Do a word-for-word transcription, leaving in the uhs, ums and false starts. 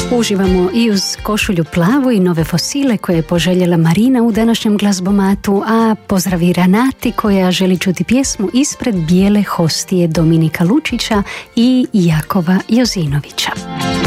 Uživamo i uz Košulju plavu i Nove fosile koje je poželjela Marina u današnjem glazbomatu, a pozdravi Ranati koja želi čuti pjesmu Ispred bijele hostije Dominika Lučića i Jakova Jozinovića.